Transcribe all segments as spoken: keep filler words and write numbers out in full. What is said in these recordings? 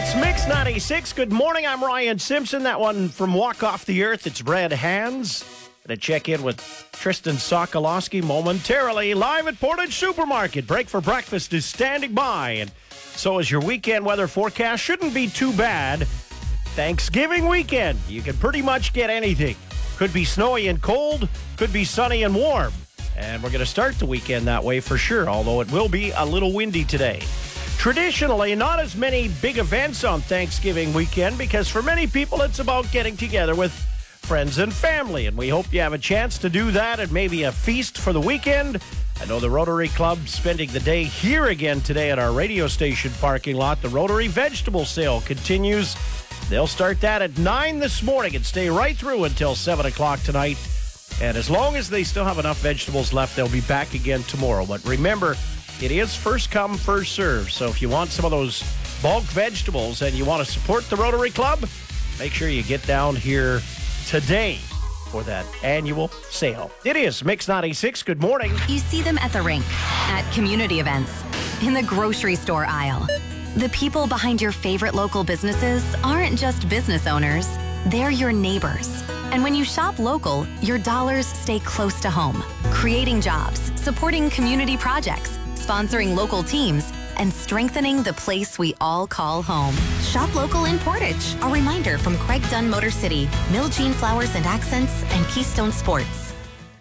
It's Mix ninety-six. Good morning. I'm Ryan Simpson. That one from Walk Off the Earth. It's Red Hands. Going to check in with Tristan Sokolowski momentarily. Live at Portage Supermarket. Break for breakfast is standing by. And so is your weekend weather forecast. Shouldn't be too bad. Thanksgiving weekend. You can pretty much get anything. Could be snowy and cold. Could be sunny and warm. And we're going to start the weekend that way for sure, although it will be a little windy today. Traditionally, not as many big events on Thanksgiving weekend because for many people, it's about getting together with friends and family. And we hope you have a chance to do that and maybe a feast for the weekend. I know the Rotary Club spending the day here again today at our radio station parking lot. The Rotary Vegetable Sale continues. They'll start that at nine this morning and stay right through until seven o'clock tonight. And as long as they still have enough vegetables left, they'll be back again tomorrow. But remember, it is first come, first serve. So if you want some of those bulk vegetables and you want to support the Rotary Club, make sure you get down here today for that annual sale. It is Mix ninety-six. Good morning. You see them at the rink, at community events, in the grocery store aisle. The people behind your favorite local businesses aren't just business owners. They're your neighbors. And when you shop local, your dollars stay close to home, creating jobs, supporting community projects, sponsoring local teams, and strengthening the place we all call home. Shop local in Portage. A reminder from Craig Dunn Motor City, Miljean Flowers and Accents, and Keystone Sports.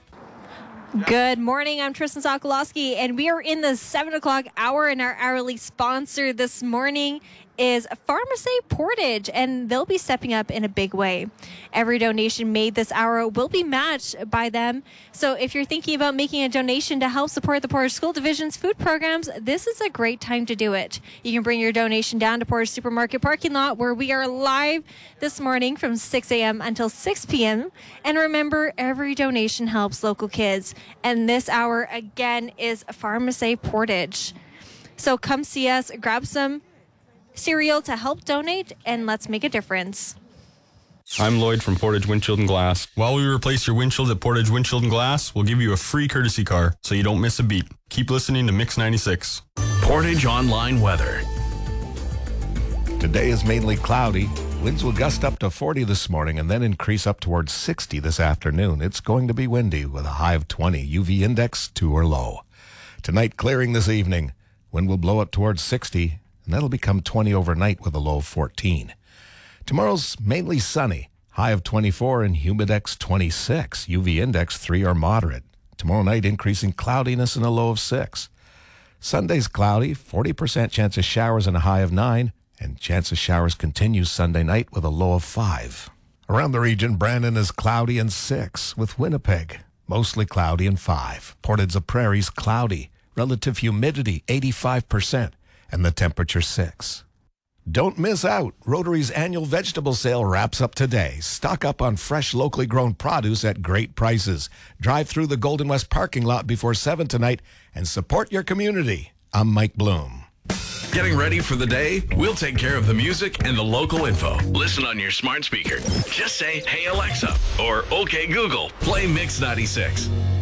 Good morning. I'm Tristan Sokolowski, and we are in the seven o'clock hour, and our hourly sponsor this morning is Pharmacy Portage, and they'll be stepping up in a big way. Every donation made this hour will be matched by them. So if you're thinking about making a donation to help support the Portage School Division's food programs, this is a great time to do it. You can bring your donation down to Portage Supermarket parking lot, where we are live this morning from six a.m. until six p.m. And remember, every donation helps local kids. And this hour, again, is Pharmacy Portage. So come see us, grab some cereal to help donate, and let's make a difference. I'm Lloyd from Portage Windshield and Glass. While we replace your windshield at Portage Windshield and Glass, we'll give you a free courtesy car so you don't miss a beat. Keep listening to Mix ninety-six. Portage Online Weather. Today is mainly cloudy. Winds will gust up to forty this morning and then increase up towards sixty this afternoon. It's going to be windy with a high of twenty. U V index two or low. Tonight clearing this evening. Wind will blow up towards sixty. And that'll become twenty overnight with a low of fourteen. Tomorrow's mainly sunny, high of twenty-four and humidex twenty-six, U V index three or moderate. Tomorrow night increasing cloudiness and a low of six. Sunday's cloudy, forty percent chance of showers and a high of nine, and chance of showers continues Sunday night with a low of five. Around the region, Brandon is cloudy and six, with Winnipeg mostly cloudy and five. Portage the Prairie's cloudy, relative humidity eighty-five percent. And the temperature six. Don't miss out. Rotary's annual vegetable sale wraps up today. Stock up on fresh, locally grown produce at great prices. Drive through the Golden West parking lot before seven tonight and support your community. I'm Mike Bloom. Getting ready for the day? We'll take care of the music and the local info. Listen on your smart speaker. Just say, "Hey Alexa," or "Okay Google, play Mix ninety-six."